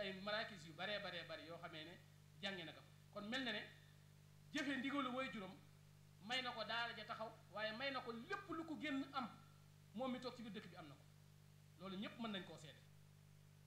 ay maraakis yu baree bari yoo xamee ne jànge na ko kon mel na ne jëfe ndigalu way juróom may na ko daara ja taxaw waaye may na ko lépp lu ko génn am moom mi toog ci biir dëkk bi am na ko loolu ñëpp mën nañ koo seede